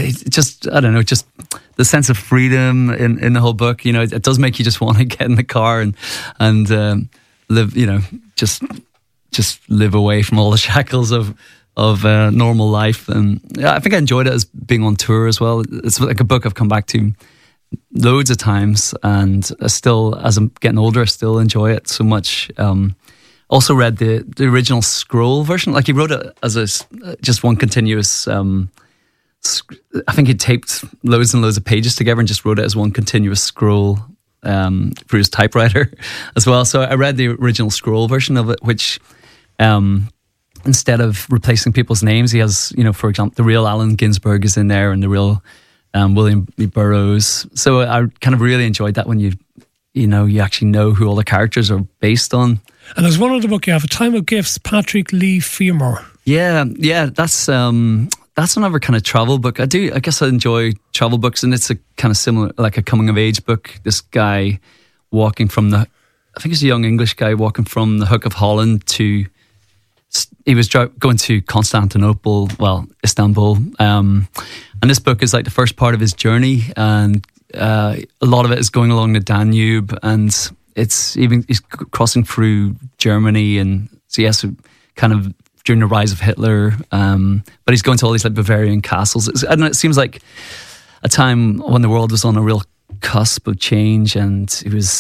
I don't know, just the sense of freedom in the whole book. You know, it does make you just want to get in the car and live. You know, just live away from all the shackles of normal life. And I think I enjoyed it as being on tour as well. It's like a book I've come back to loads of times, and I still, as I'm getting older, I still enjoy it so much. Also read the original scroll version. Like, he wrote it as just one continuous. I think he taped loads and loads of pages together and just wrote it as one continuous scroll through his typewriter as well. So I read the original scroll version of it, which instead of replacing people's names, he has, you know, for example, the real Allen Ginsberg is in there and the real William B. Burroughs. So I kind of really enjoyed that when you actually know who all the characters are based on. And there's one other book you have, A Time of Gifts, Patrick Leigh Fermor. Yeah, that's another kind of travel book. I guess I enjoy travel books, and it's a kind of similar, like a coming of age book. This guy walking from I think he's a young English guy walking from the Hook of Holland he was going to Constantinople, Istanbul. And this book is like the first part of his journey, and a lot of it is going along the Danube, and he's crossing through Germany, and so he has to kind of during the rise of Hitler, but he's going to all these like Bavarian castles. I don't know, it seems like a time when the world was on a real cusp of change, and it was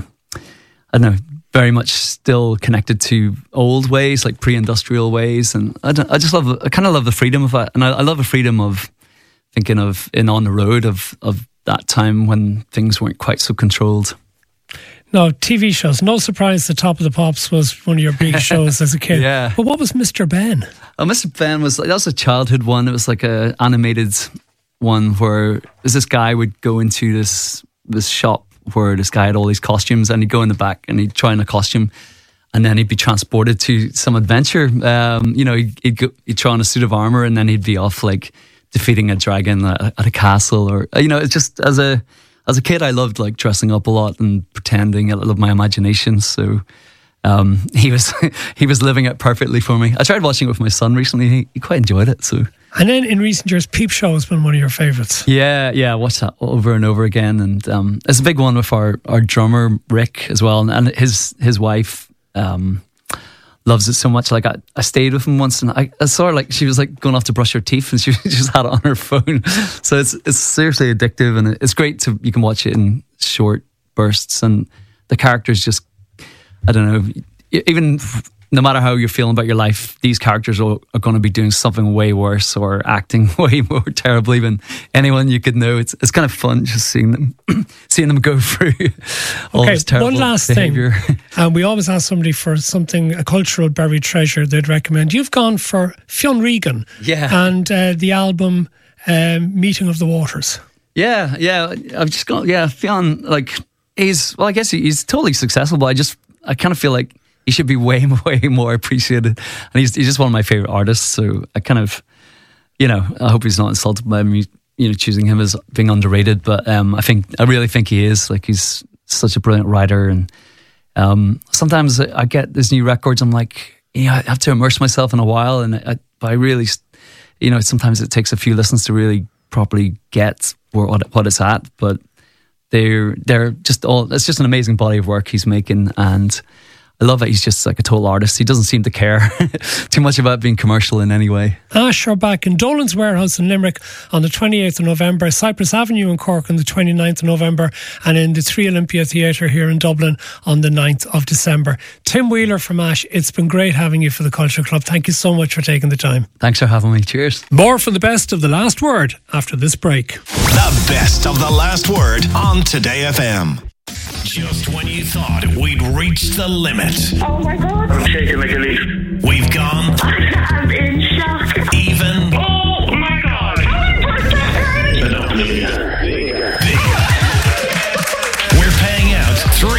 very much still connected to old ways, like pre-industrial ways, and I kind of love the freedom of that, and I love the freedom of thinking of on the road of that time when things weren't quite so controlled. No, TV shows. No surprise The Top of the Pops was one of your big shows as a kid. Yeah. But what was Mr. Ben? Oh, Mr. Ben that was a childhood one. It was like a animated one where this guy would go into this shop where this guy had all these costumes, and he'd go in the back and he'd try on a costume, and then he'd be transported to some adventure. He'd try on a suit of armor, and then he'd be off like defeating a dragon at a castle, or it's just as a kid, I loved like dressing up a lot and pretending. I loved my imagination. So he was living it perfectly for me. I tried watching it with my son recently. He quite enjoyed it. So. And then in recent years, Peep Show has been one of your favourites. Yeah, I watched that over and over again. And it's a big one with our drummer, Rick, as well. And his wife loves it so much. Like I stayed with him once, and I saw her, like she was like going off to brush her teeth, and she just had it on her phone. So it's seriously addictive, and it's great you can watch it in short bursts, and the characters just, I don't know, even no matter how you're feeling about your life, these characters are going to be doing something way worse or acting way more terribly than anyone you could know. It's kind of fun just seeing them go through all this terrible one last behavior. Thing. And we always ask somebody for a cultural buried treasure they'd recommend. You've gone for Fionn Regan. Yeah. And the album Meeting of the Waters. Yeah. I've just gone, Fionn, like, I guess he's totally successful, but I kind of feel like he should be way, way more appreciated. And he's just one of my favourite artists. So I kind of, I hope he's not insulted by me, choosing him as being underrated. But I really think he is. Like, he's such a brilliant writer. And sometimes I get these new records, I'm like, I have to immerse myself in a while. And I really, sometimes it takes a few listens to really properly get what it's at. But they're just it's just an amazing body of work he's making. And I love that he's just like a total artist. He doesn't seem to care too much about being commercial in any way. Ash are back in Dolan's Warehouse in Limerick on the 28th of November, Cypress Avenue in Cork on the 29th of November, and in the 3 Olympia Theatre here in Dublin on the 9th of December. Tim Wheeler from Ash, it's been great having you for the Culture Club. Thank you so much for taking the time. Thanks for having me. Cheers. More for the best of The Last Word after this break. The best of The Last Word on Today FM. Just when you thought we'd reached the limit. Oh my God. I'm shaking like a leaf. We've gone. I'm in shock. Even. Oh my God. Bigger. We're paying out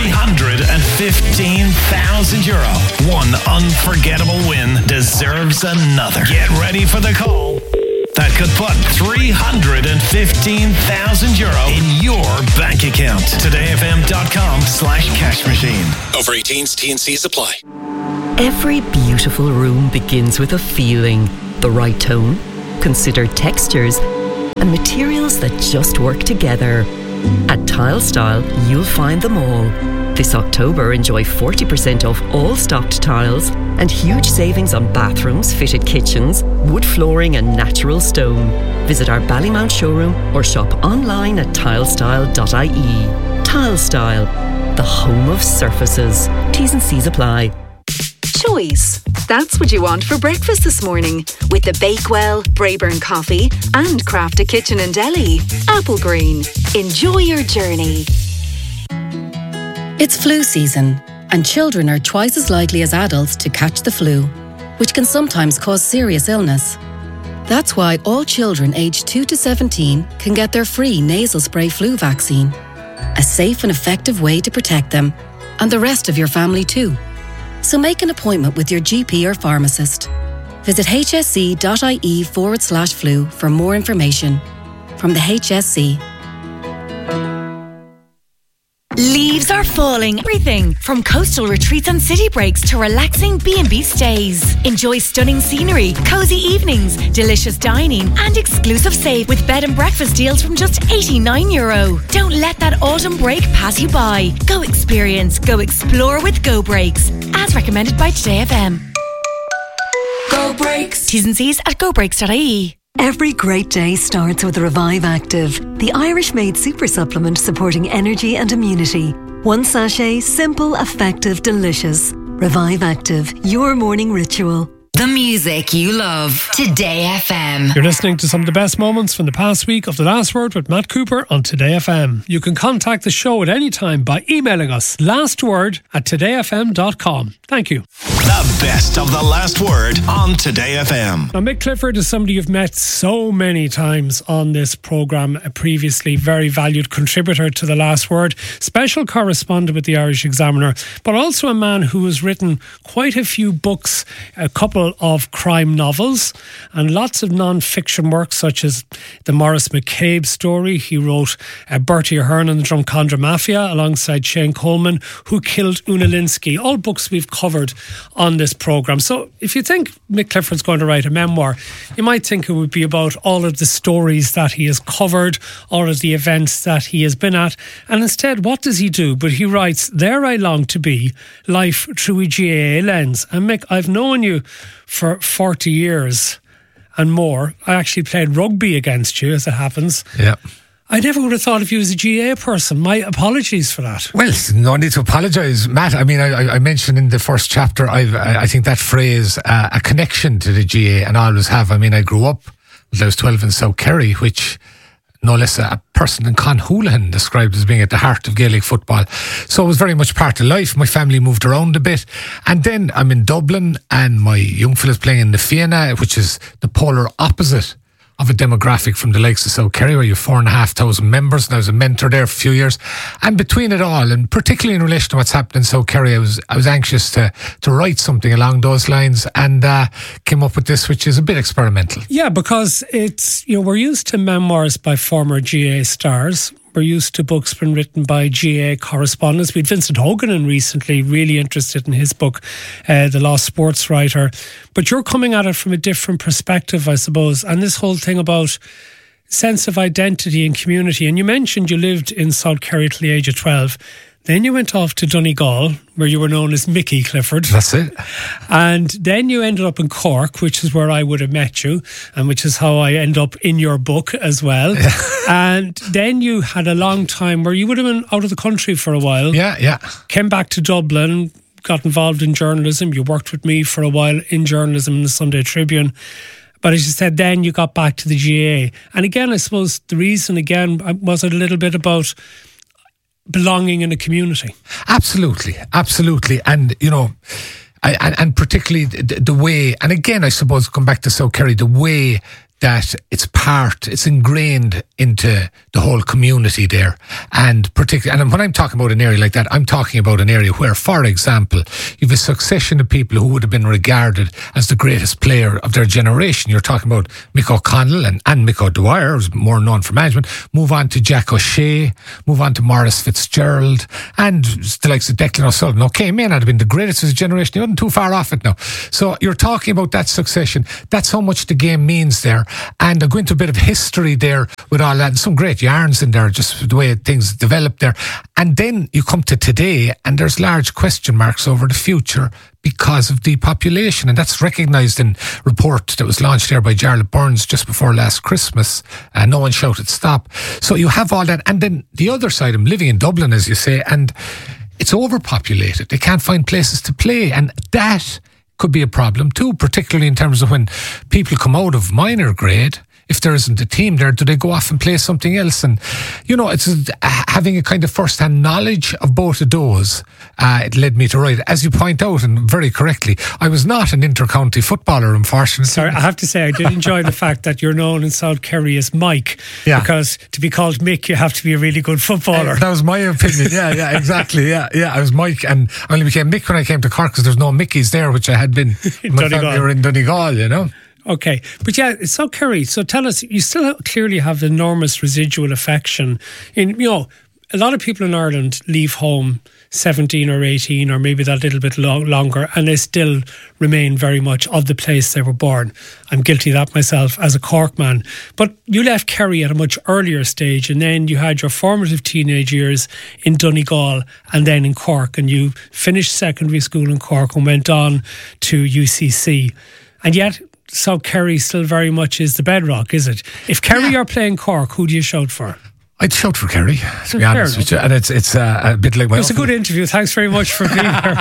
€315,000. One unforgettable win deserves another. Get ready for the call that could put €315,000 in your bank account. TodayFM.com/cash machine. Over 18s, T&Cs apply. Every beautiful room begins with a feeling, the right tone, considered textures, and materials that just work together. At Tile Style, you'll find them all. This October, enjoy 40% off all stocked tiles and huge savings on bathrooms, fitted kitchens, wood flooring and natural stone. Visit our Ballymount showroom or shop online at tilestyle.ie. Tile Style, the home of surfaces. T's and C's apply. Choice. That's what you want for breakfast this morning with the Bakewell, Braeburn Coffee and Crafted Kitchen and Deli. Apple Green. Enjoy your journey. It's flu season, and children are twice as likely as adults to catch the flu, which can sometimes cause serious illness. That's why all children aged 2 to 17 can get their free nasal spray flu vaccine. A safe and effective way to protect them, and the rest of your family too. So make an appointment with your GP or pharmacist. Visit hsc.ie/flu for more information. From the HSC. Leaves are falling. Everything from coastal retreats and city breaks to relaxing B&B stays. Enjoy stunning scenery, cozy evenings, delicious dining and exclusive save with bed and breakfast deals from just €89. Don't let that autumn break pass you by. Go experience, go explore with Go Breaks. As recommended by Today FM. Go Breaks. T's and C's at gobreaks.ie. Every great day starts with Revive Active, the Irish-made super supplement supporting energy and immunity. One sachet, simple, effective, delicious. Revive Active, your morning ritual. The music you love. Today FM. You're listening to some of the best moments from the past week of The Last Word with Matt Cooper on Today FM. You can contact the show at any time by emailing us lastword@todayfm.com. Thank you. The best of The Last Word on Today FM. Now, Mick Clifford is somebody you've met so many times on this programme previously. Very valued contributor to The Last Word, special correspondent with the Irish Examiner, but also a man who has written quite a few books, a couple of crime novels and lots of non-fiction works such as the Maurice McCabe story. He wrote Bertie Ahern and the Drumcondra Mafia alongside Shane Coleman, Who Killed Una Linsky, all books we've covered on this programme. So if you think Mick Clifford's going to write a memoir, you might think it would be about all of the stories that he has covered, all of the events that he has been at, and instead what does he do? But he writes, There I Long to Be, Life Through a GAA Lens. And Mick, I've known you for 40 years and more. I actually played rugby against you, as it happens. Yeah. I never would have thought of you as a GAA person. My apologies for that. Well, no need to apologise, Matt. I mean, I mentioned in the first chapter, I think that phrase, a connection to the GAA, and I always have. I mean, I grew up when I was 12 in South Kerry, which no less a person than Con Houlihan described as being at the heart of Gaelic football. So it was very much part of life. My family moved around a bit. And then I'm in Dublin and my young fella's playing in the Fianna, which is the polar opposite of a demographic from the likes of South Kerry, where you have 4,500 members, and I was a mentor there for a few years. And between it all, and particularly in relation to what's happened in South Kerry, I was anxious to write something along those lines, and came up with this, which is a bit experimental. Yeah, because it's, we're used to memoirs by former GAA stars. We're used to books being written by GAA correspondents. We had Vincent Hogan in recently, really interested in his book, The Lost Sports Writer. But you're coming at it from a different perspective, I suppose. And this whole thing about sense of identity and community. And you mentioned you lived in South Kerry till the age of 12. Then you went off to Donegal, where you were known as Mickey Clifford. That's it. And then you ended up in Cork, which is where I would have met you, and which is how I end up in your book as well. Yeah. And then you had a long time where you would have been out of the country for a while. Yeah. Came back to Dublin, got involved in journalism. You worked with me for a while in journalism in the Sunday Tribune. But as you said, then you got back to the GAA. And again, I suppose the reason, was it a little bit about belonging in a community? Absolutely. And, and particularly the way, and again, I suppose, come back to South Kerry, the way that it's ingrained into the whole community there. And particularly, and when I'm talking about an area like that, I'm talking about an area where, for example, you have a succession of people who would have been regarded as the greatest player of their generation. You're talking about Mick O'Connell and Mick O'Dwyer, who's more known for management. Move on to Jack O'Shea, move on to Maurice Fitzgerald, and the likes of Declan O'Sullivan. Okay, may not have been the greatest of his generation. He wasn't too far off it now. So you're talking about that succession. That's how much the game means there. And I'm going to a bit of history there with all that, and some great yarns in there, just the way things developed there. And then you come to today, and there's large question marks over the future because of depopulation, and that's recognised in a report that was launched there by Jarlath Burns just before last Christmas. No one shouted stop. So you have all that, and then the other side, I'm living in Dublin, as you say, and it's overpopulated. They can't find places to play, and that could be a problem too, particularly in terms of when people come out of minor grade. If there isn't a team there, do they go off and play something else? And, you know, it's having a kind of first-hand knowledge of both of those. It led me to write. As you point out, and very correctly, I was not an inter-county footballer, unfortunately. Sorry, I have to say, I did enjoy the fact that you're known in South Kerry as Mike. Yeah. Because to be called Mick, you have to be a really good footballer. That was my opinion. Yeah, exactly. Yeah, I was Mike, and I only became Mick when I came to Cork because there's no Mickeys there, which I had been. My family were in Donegal, you know. Okay, but yeah, so Kerry, so tell us, you still clearly have enormous residual affection. In, you know, a lot of people in Ireland leave home 17 or 18 or maybe that little bit longer, and they still remain very much of the place they were born. I'm guilty of that myself as a Cork man. But you left Kerry at a much earlier stage, and then you had your formative teenage years in Donegal and then in Cork, and you finished secondary school in Cork and went on to UCC. And yet, South Kerry still very much is the bedrock, is it? If Kerry are playing Cork, who do you shout for? I'd shout for Kerry, to be honest with you. And it's a bit like my... It was a good interview. Thanks very much for being here.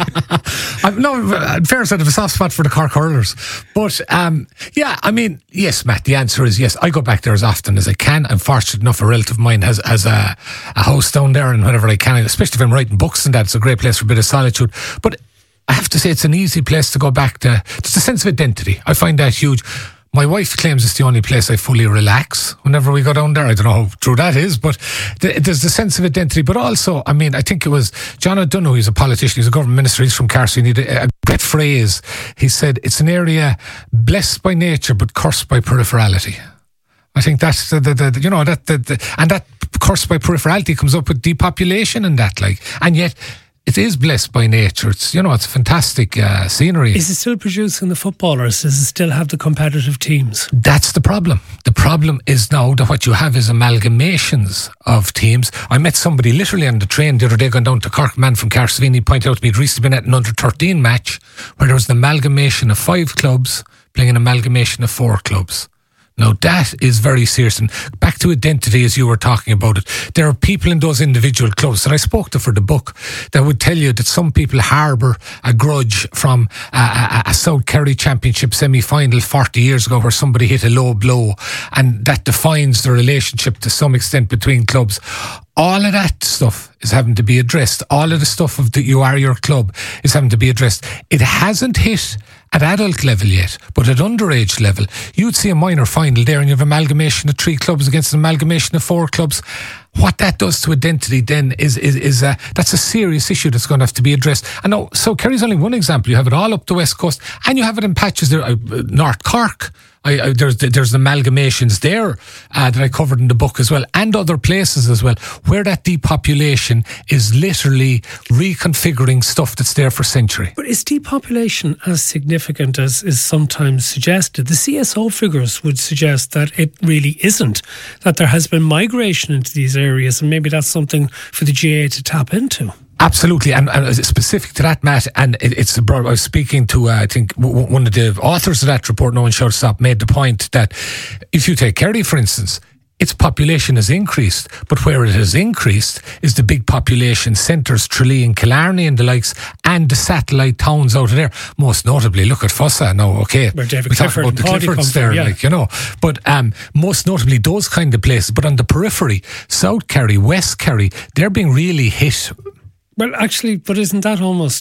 No, in fairness, I have a soft spot for the Cork hurlers. But, yeah, I mean, yes, Matt, the answer is yes. I go back there as often as I can. I'm fortunate enough, a relative of mine has a house down there, and whenever I can, especially if I'm writing books and that, it's a great place for a bit of solitude. But I have to say it's an easy place to go back to. There's a sense of identity. I find that huge. My wife claims it's the only place I fully relax whenever we go down there. I don't know how true that is, but there's the sense of identity. But also, I mean, I think it was John O'Donoghue, he's a politician, he's a government minister, he's from Carson. He had a great phrase. He said, it's an area blessed by nature but cursed by peripherality. I think that's and that cursed by peripherality comes up with depopulation and that, like, and yet it is blessed by nature. It's, you know, it's fantastic scenery. Is it still producing the footballers? Does it still have the competitive teams? That's the problem. The problem is now that what you have is amalgamations of teams. I met somebody literally on the train the other day going down to Cork, man from Carsveen. He pointed out to me he'd recently been at an under-13 match where there was an amalgamation of 5 clubs playing an amalgamation of 4 clubs. Now, that is very serious. And back to identity, as you were talking about it, there are people in those individual clubs that I spoke to for the book that would tell you that some people harbour a grudge from a South Kerry Championship semi-final 40 years ago where somebody hit a low blow, and that defines the relationship to some extent between clubs. All of that stuff is having to be addressed. All of the stuff of that you are your club is having to be addressed. It hasn't hit at adult level yet, but at underage level, you'd see a minor final there and you have amalgamation of 3 clubs against an amalgamation of 4 clubs. What that does to identity then is that's a serious issue that's going to have to be addressed. And now, so Kerry's only one example. You have it all up the West Coast, and you have it in patches there. North Cork, there's amalgamations there that I covered in the book as well, and other places as well, where that depopulation is literally reconfiguring stuff that's there for centuries. But is depopulation as significant as is sometimes suggested? The CSO figures would suggest that it really isn't, that there has been migration into these areas, and maybe that's something for the GAA to tap into. Absolutely, and specific to that, Matt, and it's I was speaking to I think one of the authors of that report, No One Shouted Stop, made the point that if you take Kerry, for instance, its population has increased, but where it has increased is the big population centres, Tralee and Killarney and the likes, and the satellite towns out of there. Most notably, look at Fossa now, okay. Where David we Clifford talk about the Cliffords there, from, yeah. like, you know. But most notably those kind of places. But on the periphery, South Kerry, West Kerry, they're being really hit. Well, actually, but isn't that almost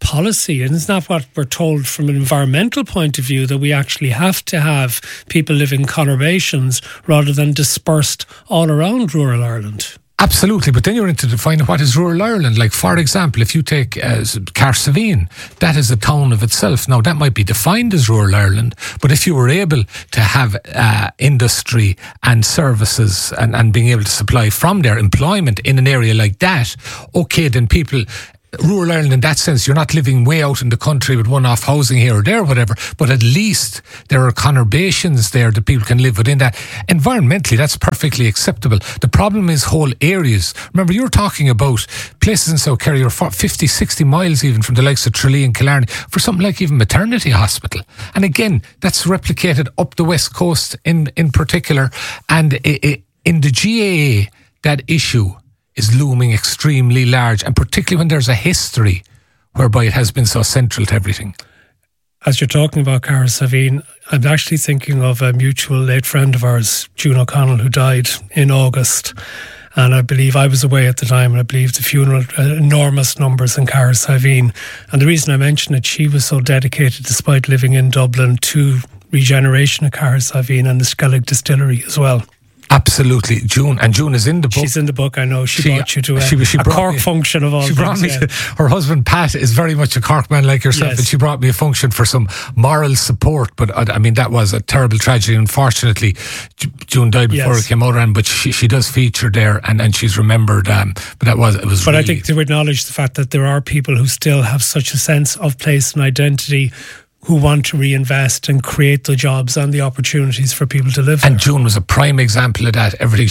policy, and isn't that what we're told from an environmental point of view, that we actually have to have people live in conurbations rather than dispersed all around rural Ireland? Absolutely, but then you're into defining what is rural Ireland. Like, for example, if you take Carsavine, that is a town of itself. Now, that might be defined as rural Ireland, but if you were able to have industry and services and being able to supply from their employment in an area like that, okay, then people... Rural Ireland in that sense, you're not living way out in the country with one-off housing here or there or whatever, but at least there are conurbations there that people can live within that. Environmentally, that's perfectly acceptable. The problem is whole areas. Remember, you're talking about places in South Kerry are 50, 60 miles even from the likes of Tralee and Killarney for something like even maternity hospital. And again, that's replicated up the West Coast in particular. And in the GAA, that issue is looming extremely large, and particularly when there's a history whereby it has been so central to everything. As you're talking about Carsavine, I'm actually thinking of a mutual late friend of ours, June O'Connell, who died in August. And I believe I was away at the time, and I believe the funeral, enormous numbers in Carsavine. And the reason I mention it, she was so dedicated, despite living in Dublin, to regeneration of Carsavine and the Skellig distillery as well. Absolutely, June, and June is in the book. She's in the book, I know. She brought you to a Cork function of all things. She brought me her husband Pat is very much a Cork man like yourself, and she brought me a function for some moral support. But I mean, that was a terrible tragedy. Unfortunately, June died before it came out, and but she does feature there, and she's remembered. But it was. But really, I think to acknowledge the fact that there are people who still have such a sense of place and identity, who want to reinvest and create the jobs and the opportunities for people to live there. And June was a prime example of that. Everything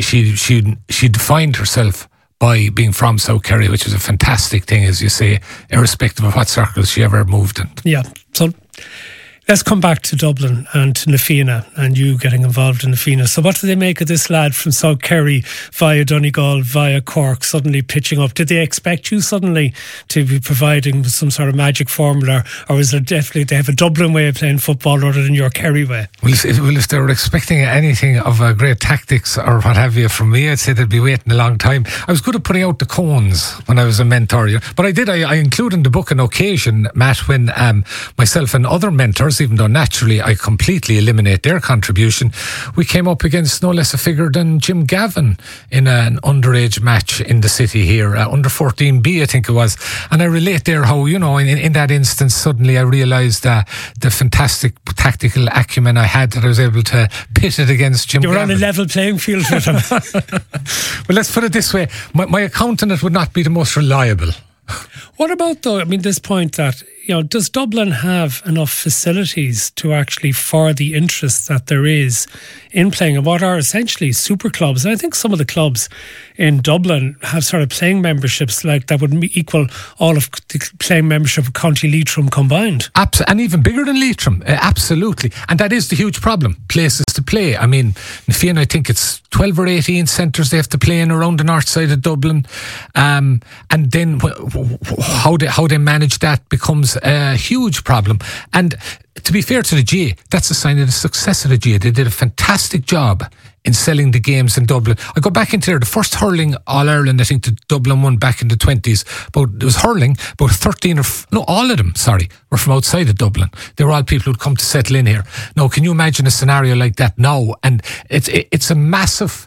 she defined herself by being from South Kerry, which is a fantastic thing, as you say, irrespective of what circles she ever moved in. Yeah. So let's come back to Dublin and to Na Fianna and you getting involved in Na Fianna. So what do they make of this lad from South Kerry via Donegal, via Cork, suddenly pitching up? Did they expect you suddenly to be providing some sort of magic formula, or is it definitely they have a Dublin way of playing football rather than your Kerry way? Well, if they were expecting anything of great tactics or what have you from me, I'd say they'd be waiting a long time. I was good at putting out the cones when I was a mentor, but I include in the book an occasion, Matt, when myself and other mentors, even though naturally I completely eliminate their contribution, we came up against no less a figure than Jim Gavin in an underage match in the city here, under 14B I think it was, and I relate there how, you know, in that instance suddenly I realised the fantastic tactical acumen I had, that I was able to pit it against Jim Gavin. You were on a level playing field with him. Well, let's put it this way, my account on it would not be the most reliable. What about, though, I mean, this point that, you know, does Dublin have enough facilities to actually, for the interest that there is in playing in what are essentially super clubs? And I think some of the clubs in Dublin have sort of playing memberships like that would equal all of the playing membership of County Leitrim combined. And even bigger than Leitrim, absolutely. And that is the huge problem, places to play. I mean, Na Fianna, I think it's 12 or 18 centres they have to play in around the north side of Dublin. And then how they manage that becomes a huge problem. And to be fair to the GAA, that's a sign of the success of the GAA. They did a fantastic job in selling the games in Dublin. I go back into there, the first hurling All-Ireland, I think the Dublin won back in the 20s. It was hurling, about 13 all of them, were from outside of Dublin. They were all people who'd come to settle in here. Now, can you imagine a scenario like that now? And it's a massive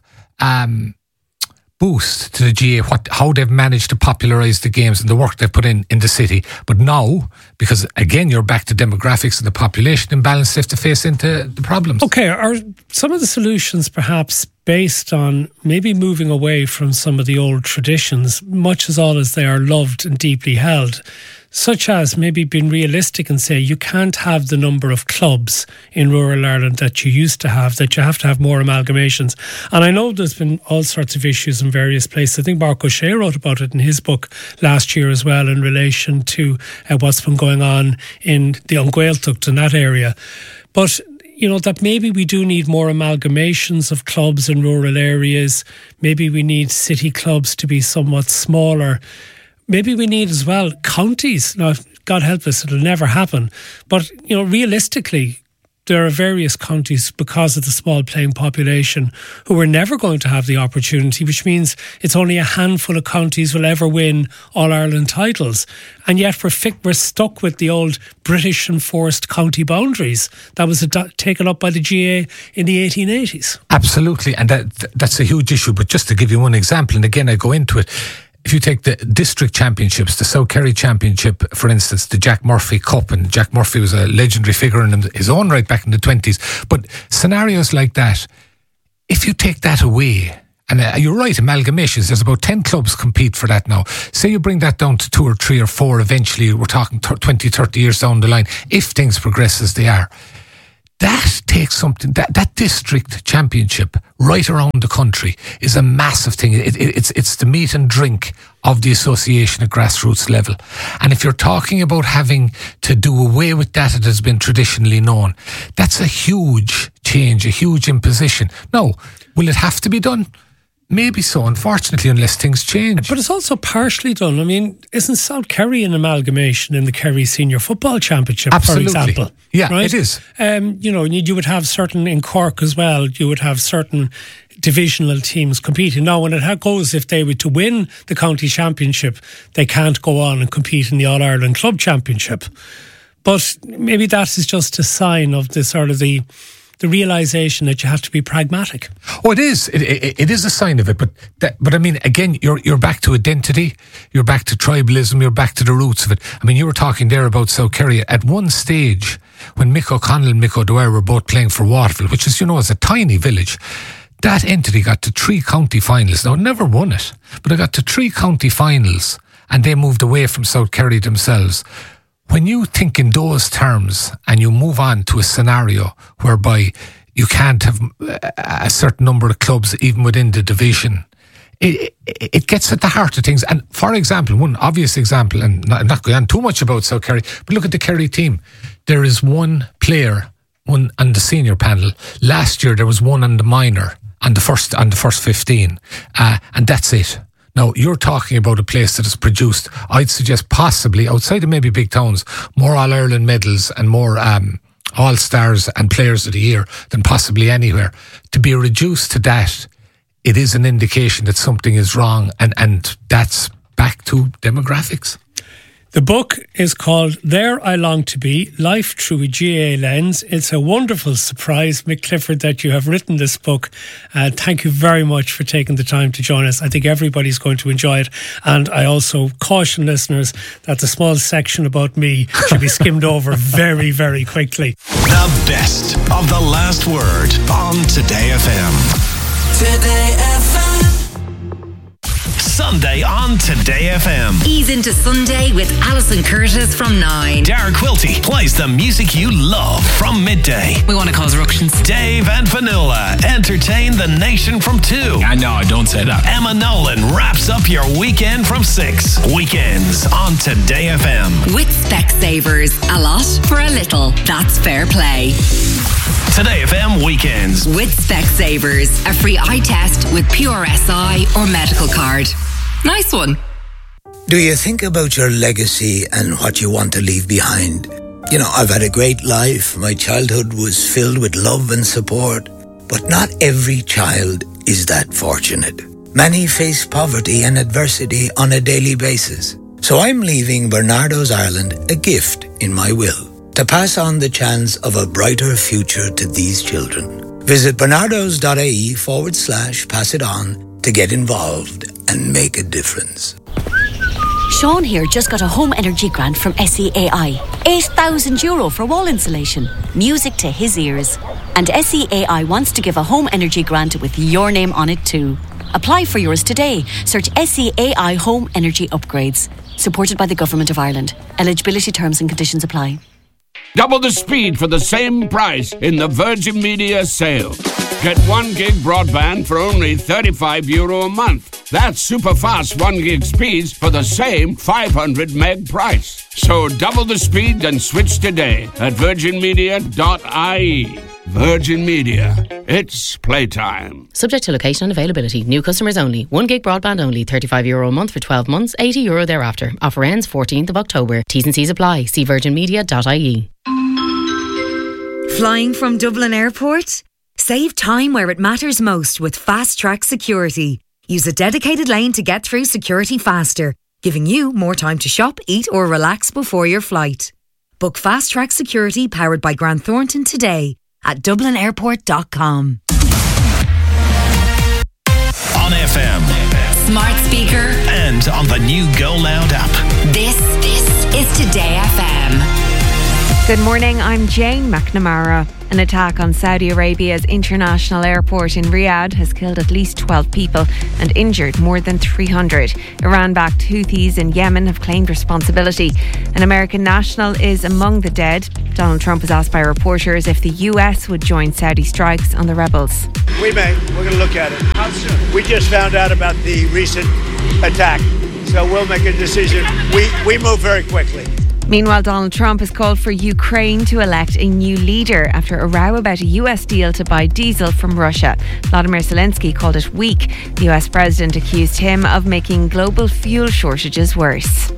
boost to the GAA, how they've managed to popularise the games and the work they've put in the city. But now, because again you're back to demographics and the population imbalance, they have to face into the problems. Okay, are some of the solutions perhaps based on maybe moving away from some of the old traditions, much as all as they are loved and deeply held, such as maybe being realistic and say you can't have the number of clubs in rural Ireland that you used to have, that you have to have more amalgamations. And I know there's been all sorts of issues in various places. I think Mark O'Shea wrote about it in his book last year as well, in relation to what's been going on in the Gaeltacht in that area. But you know, that maybe we do need more amalgamations of clubs in rural areas. Maybe we need city clubs to be somewhat smaller. Maybe we need as well counties. Now, God help us, it'll never happen. But, you know, realistically, there are various counties, because of the small playing population, who are never going to have the opportunity, which means it's only a handful of counties will ever win All-Ireland titles. And yet we're stuck with the old British enforced county boundaries that was taken up by the GAA in the 1880s. Absolutely, and that's a huge issue. But just to give you one example, and again I go into it, if you take the district championships, the South Kerry Championship, for instance, the Jack Murphy Cup, and Jack Murphy was a legendary figure in his own right back in the 20s. But scenarios like that, if you take that away, and you're right, amalgamations, there's about 10 clubs compete for that now. Say you bring that down to 2 or 3 or 4 eventually, we're talking 20, 30 years down the line, if things progress as they are. That takes something, that district championship right around the country is a massive thing. It's the meat and drink of the association at grassroots level. And if you're talking about having to do away with that has been traditionally known, that's a huge change, a huge imposition. Now, will it have to be done? Maybe so, unfortunately, unless things change. But it's also partially done. I mean, isn't South Kerry an amalgamation in the Kerry Senior Football Championship, Absolutely. for example? Yeah, right? it is. You would have certain, in Cork as well, you would have certain divisional teams competing. Now, when it goes, if they were to win the county championship, they can't go on and compete in the All-Ireland Club Championship. But maybe that is just a sign of the sort of the realisation that you have to be pragmatic. Oh, it is. It is a sign of it. But I mean, again, you're back to identity. You're back to tribalism. You're back to the roots of it. I mean, you were talking there about South Kerry. At one stage, when Mick O'Connell and Mick O'Dwyer were both playing for Waterville, which is, is a tiny village, that entity got to 3 county finals. Now, never won it, but it got to 3 county finals, and they moved away from South Kerry themselves. When you think in those terms and you move on to a scenario whereby you can't have a certain number of clubs even within the division, it gets at the heart of things. And for example, one obvious example, and I'm not going on too much about South Kerry, but look at the Kerry team. There is one player on the senior panel. Last year there was one on the minor, on the first 15, and that's it. Now, you're talking about a place that has produced, I'd suggest possibly, outside of maybe big towns, more All-Ireland medals and more All-Stars and Players of the Year than possibly anywhere. To be reduced to that, it is an indication that something is wrong, and that's back to demographics. The book is called There I Long to Be, Life Through a GAA Lens. It's a wonderful surprise, Mick Clifford, that you have written this book. Thank you very much for taking the time to join us. I think everybody's going to enjoy it. And I also caution listeners that the small section about me should be skimmed over very, very quickly. The best of the last word on Today FM. Today FM. Sunday on Today FM. Ease into Sunday with Alison Curtis from 9. Dara Quilty plays the music you love from midday. We want to cause ructions. Dave and Vanilla entertain the nation from 2. I know, don't say that. Emma Nolan wraps up your weekend from 6. Weekends on Today FM. With Specsavers. A lot for a little. That's fair play. Today FM Weekends. With Specsavers. A free eye test with Pure SI or medical card. Nice one. Do you think about your legacy and what you want to leave behind? I've had a great life. My childhood was filled with love and support. But not every child is that fortunate. Many face poverty and adversity on a daily basis. So I'm leaving Bernardo's Ireland a gift in my will, to pass on the chance of a brighter future to these children. Visit bernardos.ie/pass it on to get involved and make a difference. Sean here just got a home energy grant from SEAI. €8,000 for wall insulation. Music to his ears. And SEAI wants to give a home energy grant with your name on it too. Apply for yours today. Search SEAI Home Energy Upgrades. Supported by the Government of Ireland. Eligibility terms and conditions apply. Double the speed for the same price in the Virgin Media sale. Get 1 gig broadband for only €35 a month. That's super fast 1 gig speeds for the same 500 meg price. So double the speed and switch today at virginmedia.ie. Virgin Media. It's playtime. Subject to location and availability. New customers only. 1 gig broadband only. €35 a month for 12 months. €80 thereafter. Offer ends 14th of October. T's and C's apply. See virginmedia.ie. Flying from Dublin Airport? Save time where it matters most with Fast Track Security. Use a dedicated lane to get through security faster, giving you more time to shop, eat or relax before your flight. Book Fast Track Security powered by Grant Thornton today at dublinairport.com. On FM, smart speaker, and on the new Go Loud app. This is Today FM. Good morning, I'm Jane McNamara. An attack on Saudi Arabia's international airport in Riyadh has killed at least 12 people and injured more than 300. Iran-backed Houthis in Yemen have claimed responsibility. An American national is among the dead. Donald Trump was asked by reporters if the US would join Saudi strikes on the rebels. We may. We're going to look at it. How soon? We just found out about the recent attack, so we'll make a decision. We move very quickly. Meanwhile, Donald Trump has called for Ukraine to elect a new leader after a row about a US deal to buy diesel from Russia. Vladimir Zelensky called it weak. The US president accused him of making global fuel shortages worse.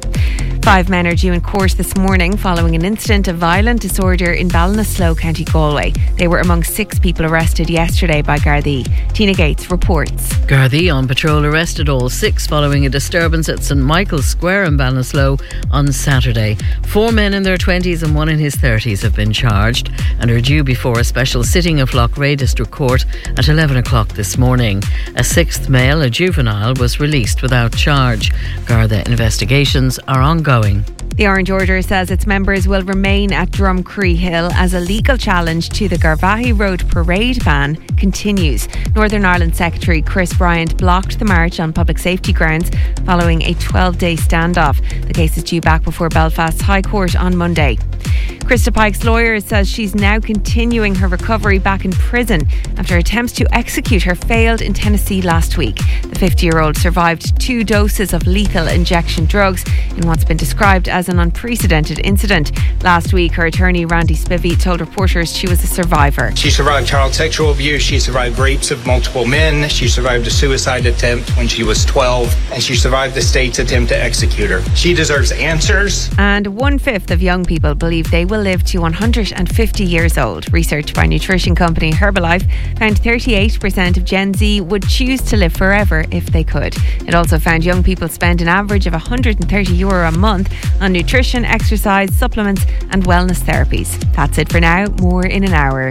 5 men are due in court this morning following an incident of violent disorder in Ballinasloe, County Galway. They were among 6 people arrested yesterday by Gardaí. Tina Gates reports. Gardaí on patrol arrested all 6 following a disturbance at St Michael's Square in Ballinasloe on Saturday. 4 men in their 20s and 1 in his 30s have been charged and are due before a special sitting of Loughrea District Court at 11 o'clock this morning. A 6th male, a juvenile, was released without charge. Garda investigations are ongoing. The Orange Order says its members will remain at Drumcree Hill as a legal challenge to the Garvaghey Road parade ban continues. Northern Ireland Secretary Chris Bryant blocked the march on public safety grounds following a 12-day standoff. The case is due back before Belfast's High Court on Monday. Krista Pike's lawyer says she's now continuing her recovery back in prison after attempts to execute her failed in Tennessee last week. The 50-year-old survived 2 doses of lethal injection drugs in what's been described as an unprecedented incident. Last week, her attorney Randy Spivey told reporters she was a survivor. She survived child sexual abuse, she survived rapes of multiple men, she survived a suicide attempt when she was 12, and she survived the state's attempt to execute her. She deserves answers. And 1/5 of young people believe they will live to 150 years old. Research by nutrition company Herbalife found 38% of Gen Z would choose to live forever if they could. It also found young people spend an average of €130 a month on nutrition, exercise, supplements and wellness therapies. That's it for now. More in an hour.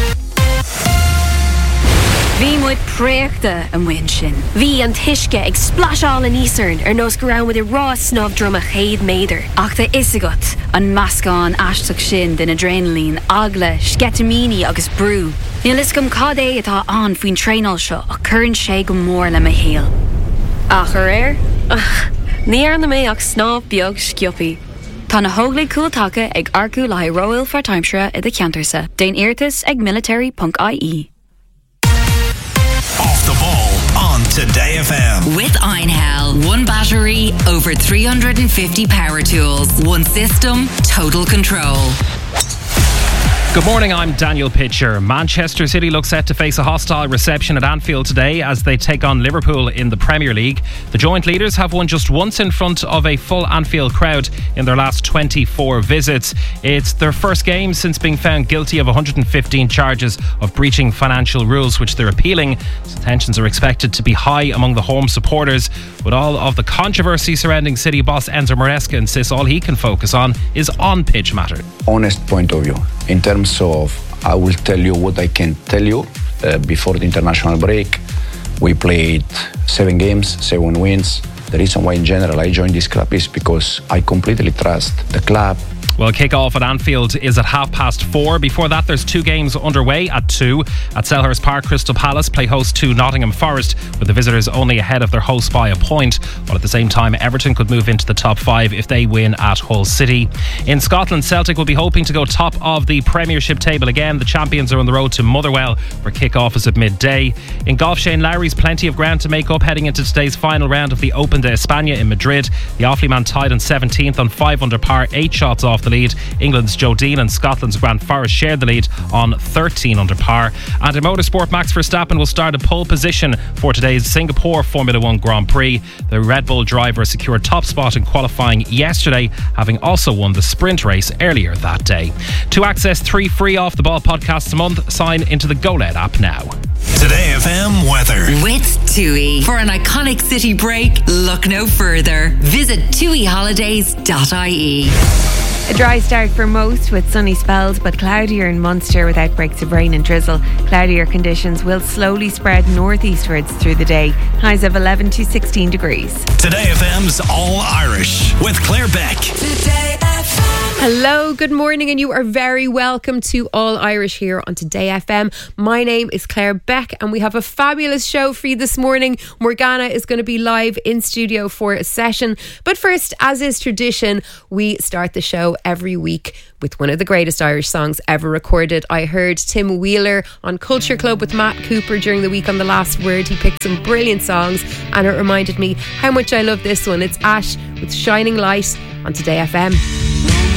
Bhí muid préachta an bhain sin. Bhí an tuisce ag splasháil in Ísarn nos go raibh muid I rá snobh drum a chéad méadar. Ach tá isagat an meascán aisteach sin den adrenalín, agla, sketamíní agus brú. Ní liscom cad é atá an faoin tréinál seo a churann sé go mór le a héal. Ach ar ní ar na mé ach snobh beag sciopí. Tá na hóglaigh cúiltacha ag arcú le Royal for Timeshare I de Ceantarsa. Déan Iartas ag military.ie. Off the ball on Today FM. With Einhell. 1 battery, over 350 power tools. 1 system, total control. Good morning, I'm Daniel Pitcher. Manchester City look set to face a hostile reception at Anfield today as they take on Liverpool in the Premier League. The joint leaders have won just once in front of a full Anfield crowd in their last 24 visits. It's their first game since being found guilty of 115 charges of breaching financial rules, which they're appealing. So tensions are expected to be high among the home supporters. With all of the controversy surrounding City boss Enzo Maresca insists all he can focus on is on-pitch matter. Honest point of view. In terms of, I will tell you what I can tell you. Before the international break, we played 7 games, 7 wins. The reason why in general I joined this club is because I completely trust the club. Well, kick-off at Anfield is at 4:30. Before that, there's 2 games underway at 2. At Selhurst Park, Crystal Palace play host to Nottingham Forest, with the visitors only ahead of their hosts by a point. While at the same time, Everton could move into the top 5 if they win at Hull City. In Scotland, Celtic will be hoping to go top of the Premiership table again. The champions are on the road to Motherwell, where kick-off is at midday. In golf, Shane Lowry's plenty of ground to make up heading into today's final round of the Open de España in Madrid. The Offaly man tied on 17th on 5 under par, 8 shots off the the lead. England's Joe Dean and Scotland's Grant Forrest shared the lead on 13 under par. And in motorsport, Max Verstappen will start a pole position for today's Singapore Formula 1 Grand Prix. The Red Bull driver secured top spot in qualifying yesterday, having also won the sprint race earlier that day. To access 3 free Off the Ball podcasts a month, sign into the GoLed app now. Today FM weather. With TUI. For an iconic city break, look no further. Visit tuiholidays.ie. A dry start for most with sunny spells, but cloudier in Munster with outbreaks of rain and drizzle. Cloudier conditions will slowly spread northeastwards through the day. Highs of 11 to 16 degrees. Today FM's All Irish with Claire Beck. Today FM. Hello, good morning, and you are very welcome to All Irish here on Today FM. My name is Claire Beck, and we have a fabulous show for you this morning. Morgana is going to be live in studio for a session. But first, as is tradition, we start the show every week with one of the greatest Irish songs ever recorded. I heard Tim Wheeler on Culture Club with Matt Cooper during the week on The Last Word. He picked some brilliant songs, and it reminded me how much I love this one. It's Ash with Shining Light on Today FM.